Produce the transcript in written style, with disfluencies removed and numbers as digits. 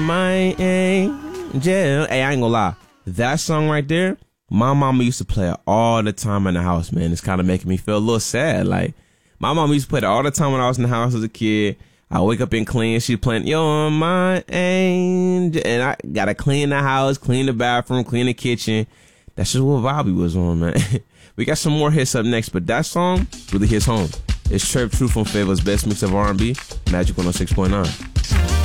My angel. Hey, I ain't gonna lie. That song right there, my mama used to play it all the time in the house, man. It's kind of making me feel a little sad. Like, my mama used to play it all the time when I was in the house as a kid. I wake up and clean. She playing, you're my angel. And I gotta clean the house, clean the bathroom, clean the kitchen. That's just what Bobby was on, man. We got some more hits up next, but that song really hits home. It's Trip Truth from Favor's Best Mix of R&B, Magic 106.9.